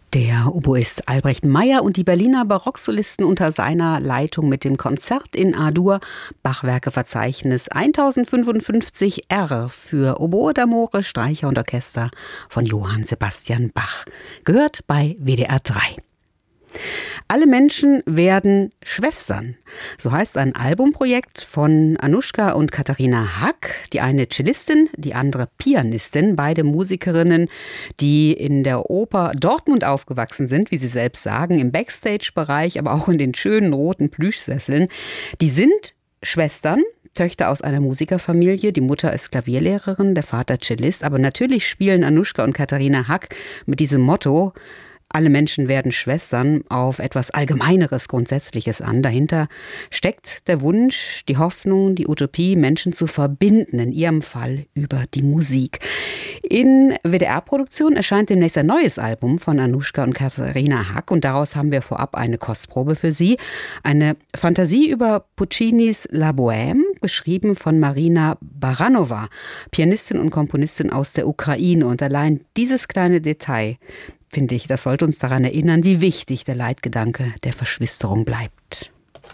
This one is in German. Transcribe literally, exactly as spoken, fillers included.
Der Oboist Albrecht Meyer und die Berliner Barocksolisten unter seiner Leitung mit dem Konzert in A-Dur, Bachwerkeverzeichnis tausendfünfundfünfzig R für Oboe d'Amore, Streicher und Orchester von Johann Sebastian Bach. Gehört bei W D R drei. Alle Menschen werden Schwestern. So heißt ein Albumprojekt von Anuschka und Katharina Hack. Die eine Cellistin, die andere Pianistin. Beide Musikerinnen, die in der Oper Dortmund aufgewachsen sind, wie sie selbst sagen, im Backstage-Bereich, aber auch in den schönen roten Plüschsesseln. Die sind Schwestern. Töchter aus einer Musikerfamilie. Die Mutter ist Klavierlehrerin, der Vater Cellist. Aber natürlich spielen Anuschka und Katharina Hack mit diesem Motto Alle Menschen werden Schwestern auf etwas Allgemeineres, Grundsätzliches an. Dahinter steckt der Wunsch, die Hoffnung, die Utopie, Menschen zu verbinden, in ihrem Fall über die Musik. In W D R-Produktion erscheint demnächst ein neues Album von Anuschka und Katharina Hack und daraus haben wir vorab eine Kostprobe für Sie. Eine Fantasie über Puccinis La Bohème, geschrieben von Marina Baranova, Pianistin und Komponistin aus der Ukraine. Und allein dieses kleine Detail, finde ich, das sollte uns daran erinnern, wie wichtig der Leitgedanke der Verschwisterung bleibt.